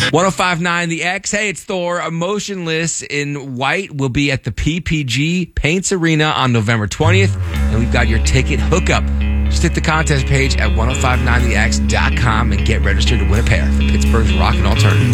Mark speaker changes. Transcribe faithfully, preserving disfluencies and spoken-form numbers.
Speaker 1: ten fifty-nine The X. Hey, it's Thor. Emotionless in White will be at the P P G Paints Arena on November twentieth. And we've got your ticket hookup. Just hit the contest page at ten fifty-nine the x dot com and get registered to win a pair for Pittsburgh's Rock and Alternative.